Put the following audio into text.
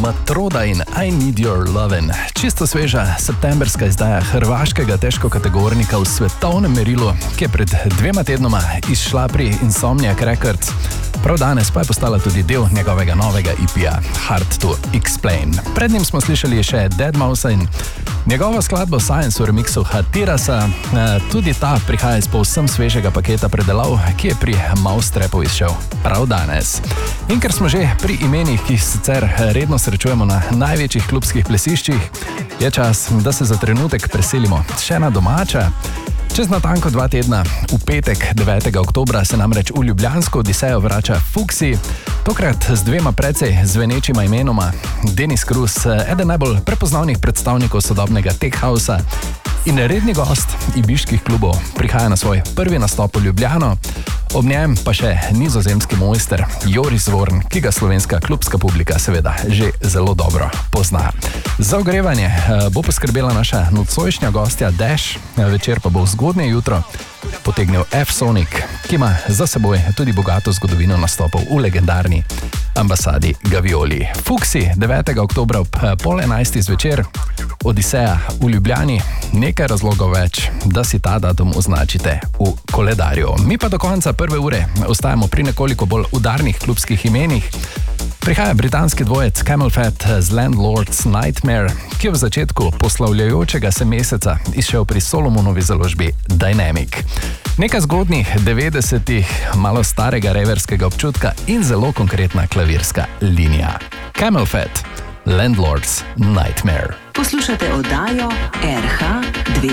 Matroda in I Need Your Lovin'. Čisto sveža septemberska izdaja hrvaškega težkokategornika v svetovnem merilu, ki je pred 2 tednoma izšla pri Insomniac Records. Prav danes pa je postala tudi del njegovega novega EP-ja Hard to Explain. Pred njim smo slišali še Deadmau5 in njegovo skladbo Science v remixu Hatirasa. Tudi ta prihaja iz povsem svežega paketa predelav, ki je pri Mousetrapu izšel prav danes. In ker smo že pri imenih, ki sicer redno srečujemo na največjih klubskih plesiščih, je čas, da se za trenutek preselimo še na domača. Čez natanko 2 tedna, v petek 9. oktobra, se namreč v ljubljansko Odisejo vrača Fuksi, tokrat z 2 precej zvenečima imenoma. Denis Krus, eden najbolj prepoznavnih predstavnikov sodobnega tech housea in redni gost ibiških klubov, prihaja na svoj prvi nastop v Ljubljano. Ob njem pa še nizozemski mojster Joris Vorn, ki ga slovenska klubska publika seveda že zelo dobro pozna. Za ogrevanje bo poskrbela naša nocojšnja gostja Dash, večer pa bo zgodnje jutro potegnil F-Sonic, ki ima za seboj tudi bogato zgodovino nastopov v legendarni ambasadi Gavioli. Fuksi 9. oktobra ob 10:30 zvečer, Odiseja v Ljubljani, nekaj razlogov več, da si ta datum označite v koledarju. Mi pa do konca prve ure ostajamo pri nekoliko bolj udarnih klubskih imenih. Prihaja britanski dvojec Camel Fat z Landlord's Nightmare, ki je v začetku poslavljajočega se meseca izšel pri Solomonovi založbi Dynamic. Nekaj zgodnjih 90-ih, malo starega reverskega občutka in zelo konkretna klavirska linija. Camel Fat, Landlord's Nightmare. Poslušate oddajo RH 2.